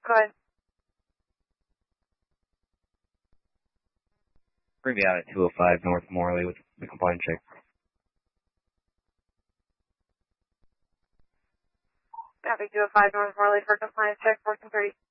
Go ahead. Bring me out at 205 North Morley with the compliance check. Copy 205 North Morley for compliance check, 1430.